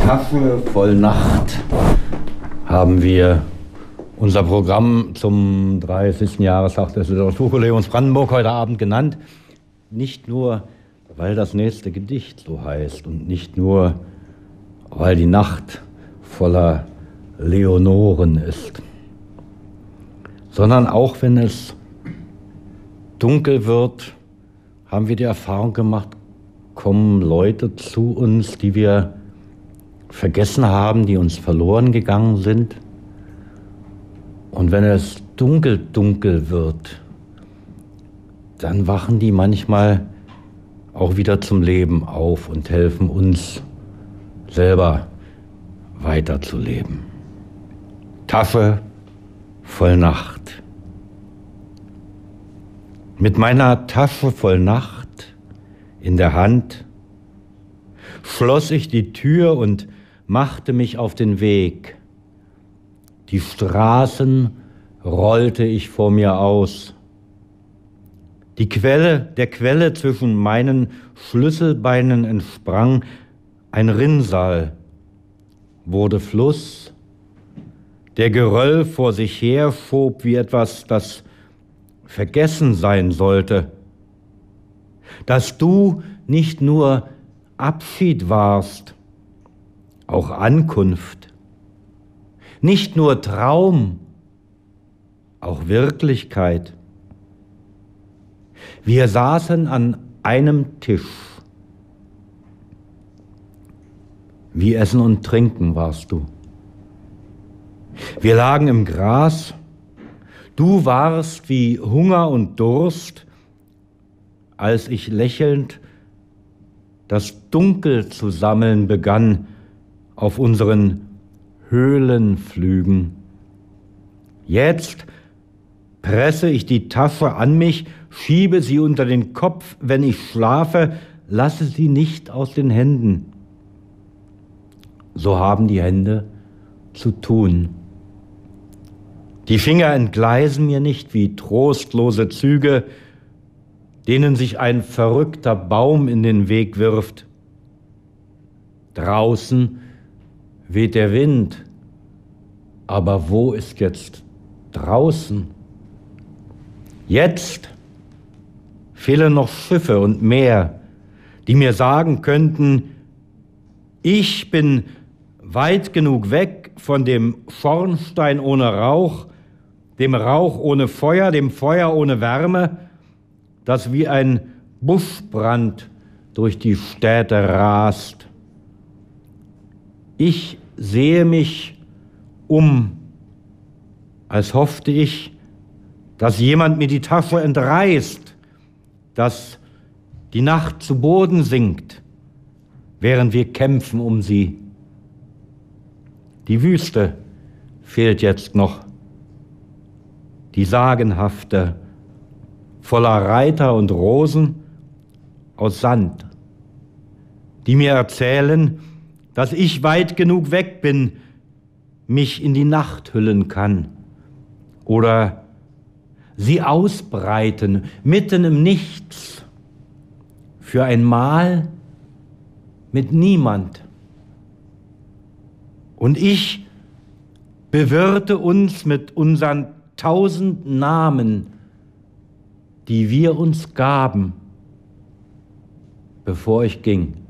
Tafel voll Nacht haben wir unser Programm zum 30. Jahrestag des Literaturkollegiums Brandenburg heute Abend genannt. Nicht nur, weil das nächste Gedicht so heißt und nicht nur, weil die Nacht voller Leonoren ist, sondern auch wenn es dunkel wird, haben wir die Erfahrung gemacht, kommen Leute zu uns, die wir vergessen haben, die uns verloren gegangen sind. Und wenn es dunkel wird, dann wachen die manchmal auch wieder zum Leben auf und helfen uns selber weiterzuleben. Tafel voll Nacht. Mit meiner Tasche voll Nacht in der Hand schloss ich die Tür und machte mich auf den Weg. Die Straßen rollte ich vor mir aus. Der Quelle zwischen meinen Schlüsselbeinen entsprang ein Rinnsal, wurde Fluss, der Geröll vor sich her schob wie etwas, das vergessen sein sollte, dass du nicht nur Abschied warst, auch Ankunft, nicht nur Traum, auch Wirklichkeit. Wir saßen an einem Tisch. Wie Essen und Trinken warst du. Wir lagen im Gras. Du warst wie Hunger und Durst, als ich lächelnd das Dunkel zu sammeln begann auf unseren Höhlenflügen. Jetzt presse ich die Tasche an mich, schiebe sie unter den Kopf, wenn ich schlafe, lasse sie nicht aus den Händen. So haben die Hände zu tun. Die Finger entgleisen mir nicht wie trostlose Züge, denen sich ein verrückter Baum in den Weg wirft. Draußen weht der Wind, aber wo ist jetzt draußen? Jetzt fehlen noch Schiffe und Meer, die mir sagen könnten, ich bin weit genug weg von dem Schornstein ohne Rauch, dem Rauch ohne Feuer, dem Feuer ohne Wärme, das wie ein Buschbrand durch die Städte rast. Ich sehe mich um, als hoffte ich, dass jemand mir die Tasche entreißt, dass die Nacht zu Boden sinkt, während wir kämpfen um sie. Die Wüste fehlt jetzt noch, die sagenhafte, voller Reiter und Rosen aus Sand, die mir erzählen, dass ich weit genug weg bin, mich in die Nacht hüllen kann oder sie ausbreiten, mitten im Nichts, für ein Mahl mit niemand. Und ich bewirte uns mit unseren 1000 Namen, die wir uns gaben, bevor ich ging.